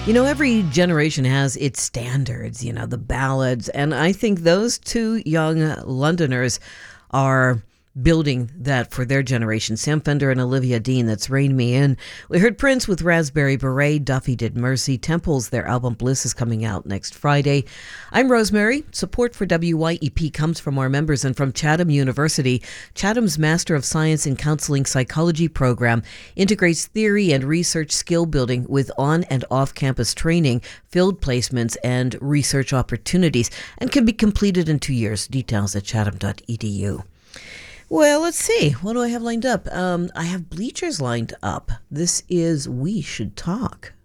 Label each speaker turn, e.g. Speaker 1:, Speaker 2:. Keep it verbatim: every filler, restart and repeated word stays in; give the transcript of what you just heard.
Speaker 1: You know, every generation has its standards, you know, the ballads. And I think those two young Londoners are building that for their generation. Sam Fender and Olivia Dean, that's Rein Me In. We heard Prince with Raspberry Beret. Duffy did Mercy. Temples, their album Bliss is coming out next Friday. I'm Rosemary. Support for W Y E P comes from our members and from Chatham University. Chatham's Master of Science in Counseling Psychology program integrates theory and research skill building with on and off-campus training, field placements, and research opportunities, and can be completed in two years. Details at chatham dot e d u. Well, let's see. What do I have lined up? Um, I have Bleachers lined up. This is We Should Talk.